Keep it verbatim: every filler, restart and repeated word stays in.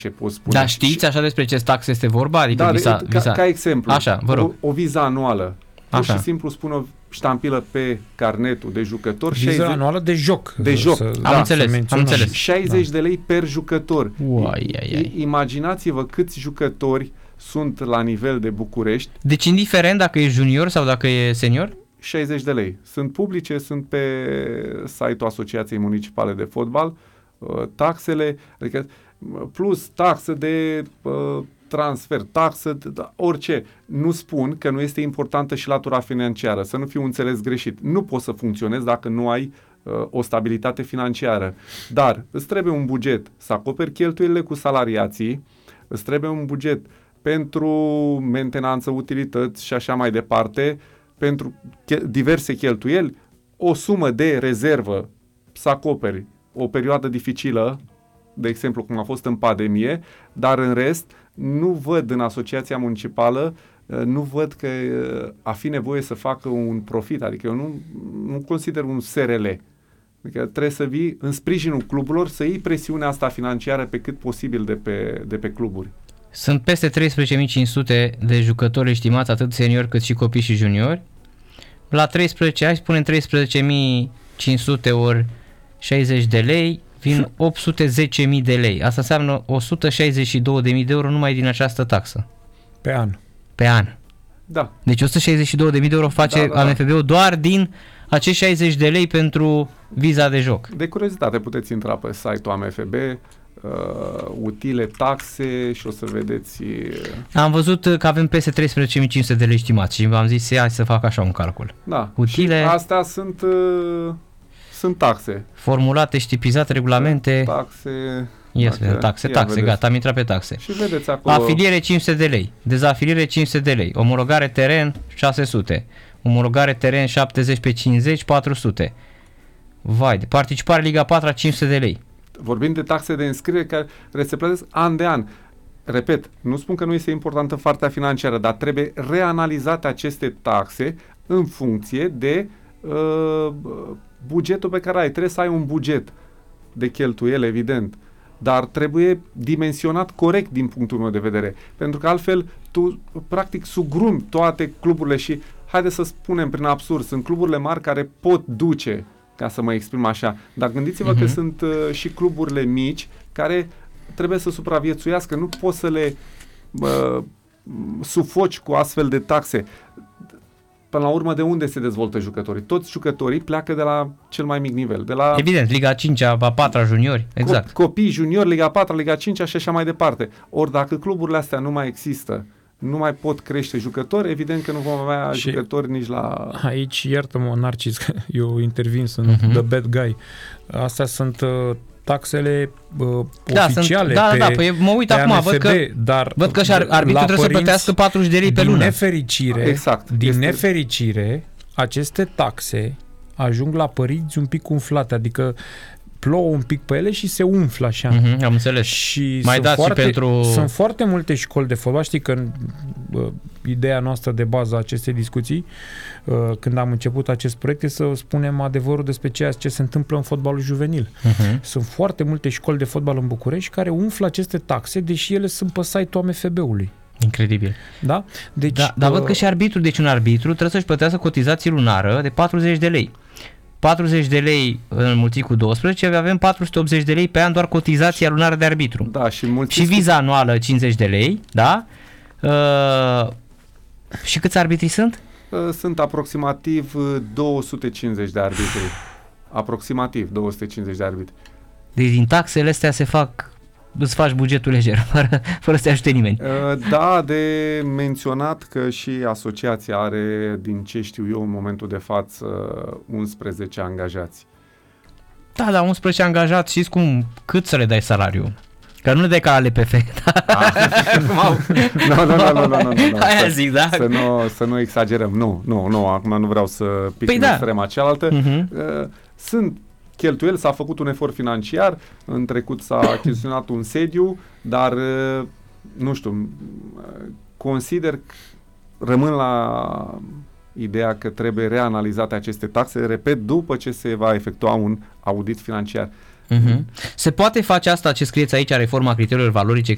ce pot spune. Dar știți așa despre ce taxe este vorba? Adică da, visa, ca, visa... ca exemplu, așa, vă rog. O, o viză anuală. Pur Așa. și simplu spun o ștampilă pe carnetul de jucător. Viză șaizeci anuală de joc. De joc. Să, da, am înțeles, am înțeles. șaizeci da. de lei per jucător. Uai, ai, ai. Imaginați-vă câți jucători sunt la nivel de București. Deci indiferent dacă e junior sau dacă e senior? șaizeci de lei. Sunt publice, sunt pe site-ul Asociației Municipale de Fotbal, taxele, adică plus taxă de transfer, taxă, orice. Nu spun că nu este importantă și latura financiară, să nu fiu înțeles greșit. Nu poți să funcționezi dacă nu ai o stabilitate financiară. Dar îți trebuie un buget să acoperi cheltuielile cu salariații, îți trebuie un buget pentru mentenanță, utilități și așa mai departe, pentru diverse cheltuieli, o sumă de rezervă să acoperi o perioadă dificilă, de exemplu cum a fost în pandemie, dar în rest nu văd în asociația municipală, nu văd că a fi nevoie să facă un profit, adică eu nu, nu consider un S R L. Adică trebuie să vii în sprijinul cluburilor, să iei presiunea asta financiară pe cât posibil de pe, de pe cluburi. Sunt peste treisprezece mii cinci sute de jucători estimați, atât seniori cât și copii și juniori. La treisprezece, hai spunem treisprezece mii cinci sute ori șaizeci de lei, vin opt sute zece mii de lei. Asta înseamnă o sută șaizeci și două de mii de euro numai din această taxă. Pe an. Pe an. Da. Deci o sută șaizeci și două de mii de euro face da, da, A M F B-ul doar din acești șaizeci de lei pentru viza de joc. De curiozitate puteți intra pe site-ul A M F B, uh, utile, taxe și o să vedeți... Am văzut că avem peste treisprezece mii cinci sute de lei estimați și v-am zis hai să fac așa un calcul. Da. Utile... Și astea sunt... Uh, sunt taxe. Formulate și tipizate, regulamente... Taxe... Yes, dacă, taxe, taxe, vedeți. Gata, am intrat pe taxe. Și vedeți acolo... Afiliere cinci sute de lei, dezafiliere cinci sute de lei, omologare teren șase sute, omologare teren șaptezeci pe cincizeci patru sute. Vai, de participare Liga patru cinci sute de lei. Vorbim de taxe de înscriere care se plătesc an de an. Repet, nu spun că nu este importantă partea financiară, dar trebuie reanalizate aceste taxe în funcție de uh, bugetul pe care ai. Trebuie să ai un buget de cheltuieli, evident, dar trebuie dimensionat corect din punctul meu de vedere, pentru că altfel tu practic sugrumi toate cluburile și, haide să spunem prin absurd, sunt cluburile mari care pot duce, ca să mă exprim așa, dar gândiți-vă uh-huh. că sunt uh, și cluburile mici care trebuie să supraviețuiască, nu poți să le uh, sufoci cu astfel de taxe. Până la urmă, de unde se dezvoltă jucătorii? Toți jucătorii pleacă de la cel mai mic nivel. De la Evident, Liga a cincea, a patra juniori, exact. Co- copii juniori, Liga a patra, Liga a cincea și așa mai departe. Ori dacă cluburile astea nu mai există, nu mai pot crește jucători, evident că nu vom avea și jucători nici la... Aici, iartă-mă, Narcis, că eu intervin, sunt uh-huh. the bad guy. Astea sunt... Uh, taxele uh, da, oficiale sunt, da, pe, da, da, păi mă uit acum, văd că, dar văd că și arbitru trebuie să plătească patruzeci de lei pe din lună. Nefericire, exact. Din este... nefericire, aceste taxe ajung la părinți un pic umflate, adică plouă un pic pe ele și se umflă așa. Mm-hmm, am înțeles. Și mai sunt dați foarte, și pentru... Sunt foarte multe școli de fotbal. Știi că uh, ideea noastră de bază a acestei discuții, uh, când am început acest proiect, este să spunem adevărul despre ceea ce se întâmplă în fotbalul juvenil. Uh-huh. Sunt foarte multe școli de fotbal în București care umflă aceste taxe, deși ele sunt pe site-ul A M F B-ului. Incredibil. Da? Deci, da, dar uh, văd că și arbitru, deci un arbitru trebuie să-și plătească cotizație lunară de patruzeci de lei. patruzeci de lei înmulțit cu doisprezece, avem patru sute optzeci de lei pe an doar cotizația lunară de arbitru. Da, și și viza anuală cincizeci de lei, da? Uh, și câți arbitri sunt? Uh, sunt aproximativ două sute cincizeci de arbitri. Aproximativ două sute cincizeci de arbitri. Deci din taxele astea se fac, îți faci bugetul lejer, fără, fără să te ajute nimeni. Uh, da, de menționat că și asociația are, din ce știu eu, în momentul de față, unsprezece angajați. Da, da, unsprezece angajați, știți cum, cât să le dai salariu? Că nu le dai ca la L P F. Nu, nu, nu, nu, nu. Aia zic, da? Să nu, să nu exagerăm. Nu, nu, nu, acum nu vreau să pic păi în da. extrema cealaltă. Uh-huh. Uh, sunt cheltuieli, s-a făcut un efort financiar, în trecut s-a achiziționat un sediu, dar, uh, nu știu, consider, rămân la ideea că trebuie reanalizate aceste taxe, repet, după ce se va efectua un audit financiar. Uh-huh. Se poate face asta ce scrieți aici, reforma criteriilor valorice,